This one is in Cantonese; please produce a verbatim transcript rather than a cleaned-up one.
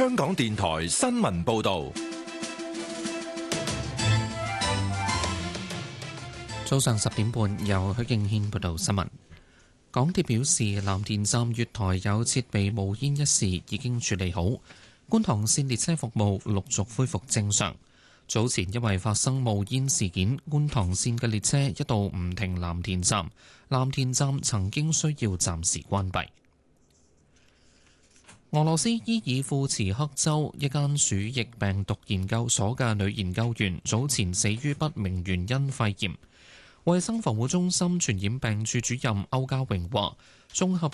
香港電台新聞報道。 早上十點半，由許敬軒報道新聞。港鐵表示，藍田站月台有設備冒煙一事已經處理好，觀塘線列車服務陸續恢復正常。早前因為發生冒煙事件，觀塘線嘅列車一度唔停藍田站，藍田站曾經需要暫時關閉。俄羅斯伊爾庫茨克州一間鼠疫病毒研究所嘅女研究員早前死於不明原因肺炎。衛生防護中心傳染病處主任歐家榮話，綜合